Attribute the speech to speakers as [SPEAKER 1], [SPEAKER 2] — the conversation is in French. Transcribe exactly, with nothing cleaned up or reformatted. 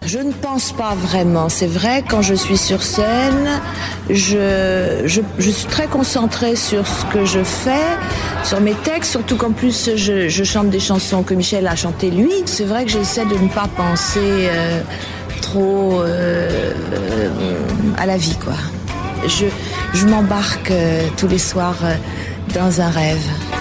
[SPEAKER 1] Je ne pense pas vraiment. C'est vrai, quand je suis sur scène, je, je, je suis très concentrée sur ce que je fais, sur mes textes, surtout qu'en plus je, je chante des chansons que Michel a chantées lui. C'est vrai que j'essaie de ne pas penser euh, trop euh, euh, à la vie, quoi. Je, je m'embarque euh, tous les soirs euh, dans un rêve.